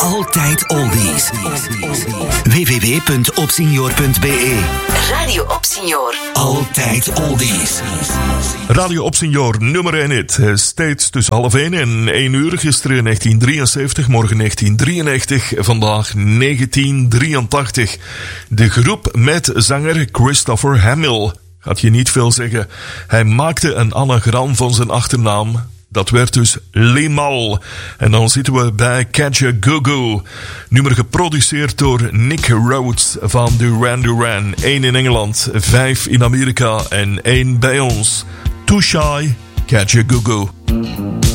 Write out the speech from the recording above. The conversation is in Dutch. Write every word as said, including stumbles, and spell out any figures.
Altijd oldies. w w w punt opsenior punt b e. Radio Opsenior. Altijd oldies. Radio Opsenior, nummer één hit. Steeds tussen half één en één uur. Gisteren negentien drieënzeventig, morgen negentien drieënnegentig, vandaag negentien drieëntachtig. De groep met zanger Christopher Hamill. Gaat je niet veel zeggen. Hij maakte een anagram van zijn achternaam. Dat werd dus Limahl. En dan zitten we bij Kajagoogoo. Nummer geproduceerd door Nick Rhodes van Duran Duran. Eén in Engeland, vijf in Amerika en één bij ons. Too Shy, Kajagoogoo.